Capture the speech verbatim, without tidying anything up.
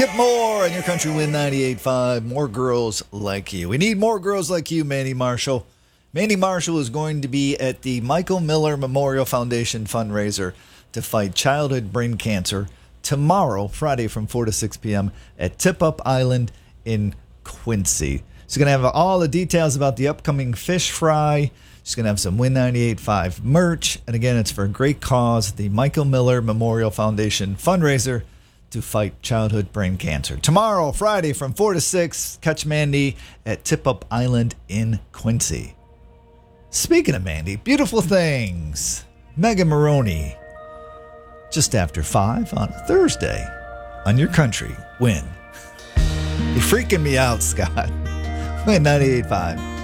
Skip Moore and your country win ninety-eight point five. More girls like you. We need more girls like you, Mandy Marshall. Mandy Marshall is going to be at the Michael Miller Memorial Foundation fundraiser to fight childhood brain cancer tomorrow, Friday from four to six p.m. at Tip Up Island in Quincy. She's going to have all the details about the upcoming fish fry. She's going to have some Win ninety-eight point five merch. And again, it's for a great cause, the Michael Miller Memorial Foundation fundraiser to fight childhood brain cancer. Tomorrow, Friday, from four to six, catch Mandy at Tip Up Island in Quincy. Speaking of Mandy, beautiful things. Megan Maroney, just after five on a Thursday on your country win. You're freaking me out, Scott. Win ninety-eight point five.